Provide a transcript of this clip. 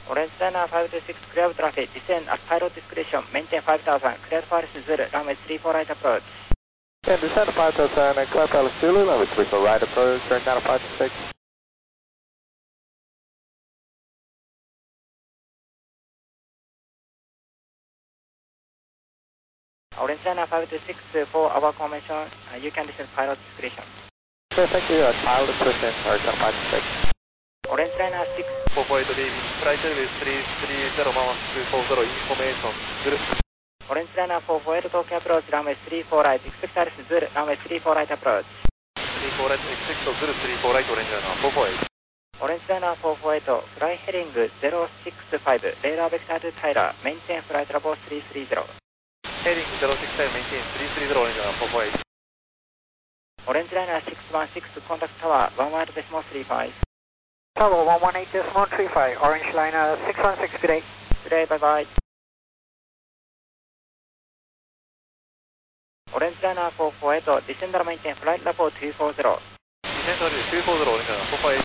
Orange Liner 526, clear of traffic, descend at pilot discretion, maintain 5000, clear for Zulu, runway 34 right approach. Yeah, descend 5000 and clear for Zulu, runway 34 right approach, turn down 526. Orange Liner 526, for our confirmation, you can descend pilot discretion. Okay, thank you, pilot discretion, turn down 526. Orange Liner 6. 448 leaving, flight level 330 Mama 240 information, Zulu. Orange Liner 448 Tokyo approach, runway 34 right, expect Alice Zulu, runway 34 right approach. 34 right, expect Zulu 34 right, Orange Liner 448. Orange Liner 448, fly heading 065, radar vector to Tyler, maintain flight level 330. Heading 065, maintain 330, Orange Liner 448. Orange Liner 616, contact tower 11.35. Tower 118.35, Orange Liner 616, good day. Good day, bye-bye. Orange Liner 448, descend and maintain flight level 240. Descend 240, Orange Liner 448.